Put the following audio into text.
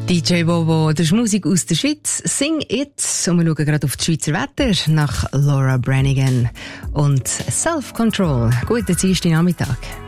DJ Bobo, das ist Musik aus der Schweiz. Sing It. Und wir schauen gerade auf das Schweizer Wetter nach Laura Branigan und Self Control. Guten Dienstagnachmittag.